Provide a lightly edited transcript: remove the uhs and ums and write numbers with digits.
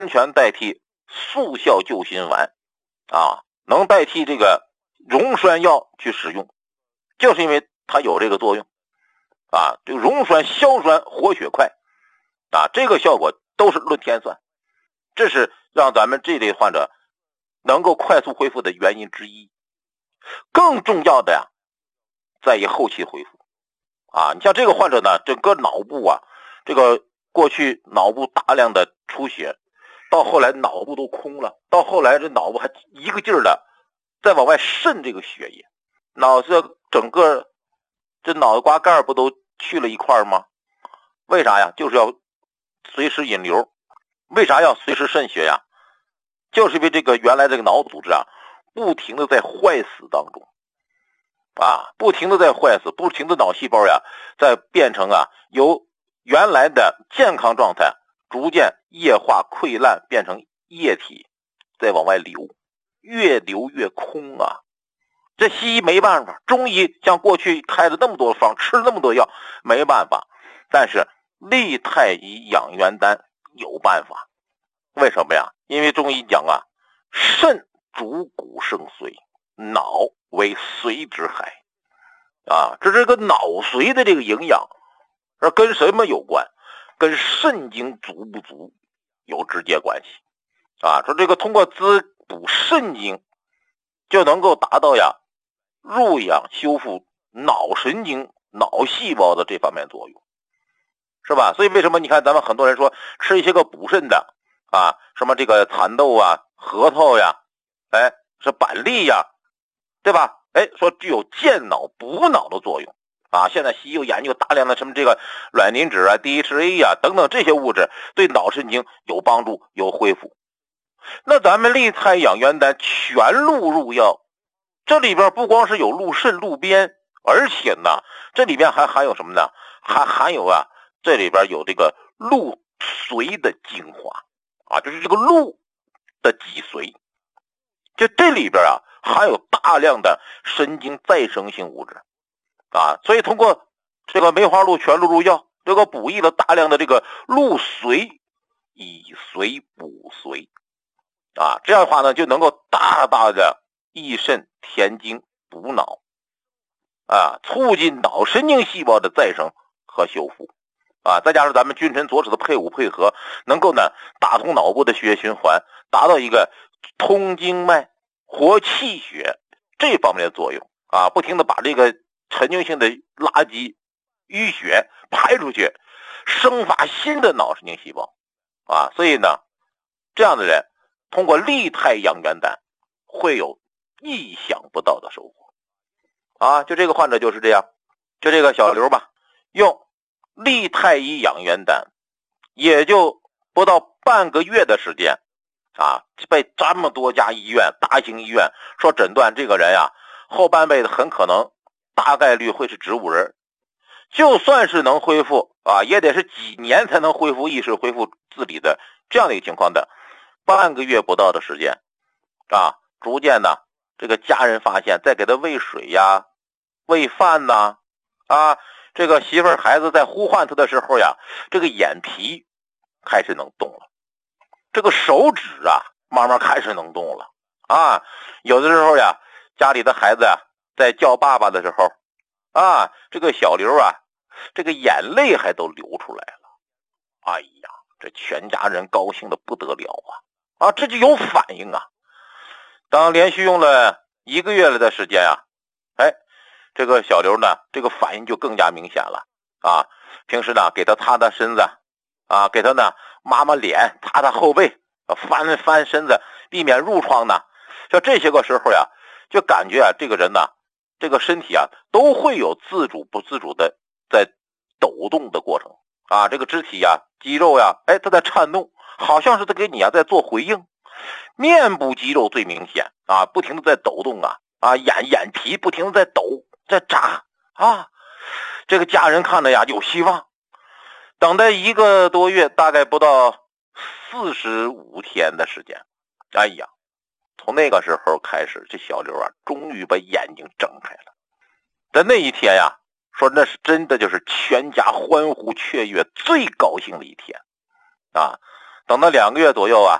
全代替速效救心丸啊，能代替这个溶栓药去使用，就是因为它有这个作用啊。这个溶栓消栓活血快啊，这个效果都是论天算，这是让咱们这类患者能够快速恢复的原因之一。更重要的呀，在于后期恢复啊。你像这个患者呢，整个脑部啊，这个过去脑部大量的出血，到后来脑部都空了，到后来这脑部还一个劲儿的再往外渗这个血液，脑子整个这脑瓜盖不都去了一块吗？为啥呀？就是要随时引流。为啥要随时渗血呀？就是因为这个原来这个脑组织啊，不停的在坏死当中啊，不停的在坏死，不停的脑细胞呀，在变成啊，由原来的健康状态逐渐液化溃烂变成液体，再往外流，越流越空啊。这西医没办法，中医像过去开了那么多方，吃了那么多药，没办法。但是利太乙养元丹有办法。为什么呀？因为中医讲啊，肾主骨生髓，脑为髓之海啊。这个脑髓的这个营养，跟什么有关？跟肾精足不足有直接关系啊。说这个通过滋补肾精，就能够达到呀入养修复脑神经、脑细胞的这方面作用，是吧？所以为什么你看咱们很多人说吃一些个补肾的啊，什么这个蚕豆啊、核桃呀，哎，是板栗呀，对吧？哎，说具有健脑补脑的作用啊。现在西医又研究大量的什么这个卵磷脂啊、DHA 呀等等这些物质对脑神经有帮助、有恢复。那咱们利太养元丹全录入药，这里边不光是有入肾入边，而且呢，这里边还含有什么呢？还含有啊，这里边有这个入髓的精华啊，就是这个入的脊髓，就这里边啊含有大量的神经再生性物质啊，所以通过这个梅花鹿全录入药，这个补益了大量的这个入髓，以髓补髓啊，这样的话呢，就能够大大的益肾填精补脑啊，促进脑神经细胞的再生和修复啊，再加上咱们君臣佐使的配伍配合，能够呢打通脑部的血液循环，达到一个通经脉、活气血这方面的作用啊，不停的把这个陈旧性的垃圾淤血排出去，生发新的脑神经细胞啊，所以呢，这样的人通过利太养元丹会有意想不到的收获啊。就这个患者就是这样，就这个小刘吧，用利太乙养元丹也就不到半个月的时间啊，被这么多家医院、大型医院说诊断这个人呀，后半辈子很可能大概率会是植物人，就算是能恢复啊，也得是几年才能恢复意识、恢复自理的这样的一个情况的，半个月不到的时间啊，逐渐的这个家人发现，在给他喂水呀、喂饭呐啊，这个媳妇儿孩子在呼唤他的时候呀，这个眼皮开始能动了，这个手指啊慢慢开始能动了啊，有的时候呀，家里的孩子呀在叫爸爸的时候啊，这个小刘啊，这个眼泪还都流出来了。哎呀，这全家人高兴的不得了啊！这就有反应啊。当连续用了1个月了的时间啊，哎，这个小刘呢，这个反应就更加明显了啊。平时呢，给他擦擦身子啊，给他呢抹抹脸，擦擦后背，翻翻身子，避免褥疮呢。像这些个时候呀，就感觉啊，这个人呢，这个身体啊，都会有自主不自主的在抖动的过程啊。这个肢体呀、肌肉呀，哎，它在颤动，好像是在给你啊在做回应。面部肌肉最明显啊，不停的在抖动啊，眼皮不停的在抖，在眨啊。这个家人看了呀有希望，等待1个多月，大概不到45天的时间，哎呀，从那个时候开始，这小刘啊，终于把眼睛睁开了。在那一天呀，说那是真的就是全家欢呼雀跃、最高兴的一天啊！ 等到2个月左右啊，